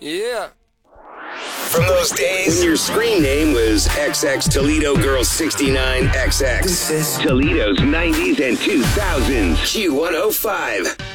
Yeah. From those days when your screen name was XX Toledo Girl 69XX. Toledo's 90s and 2000s. Q105.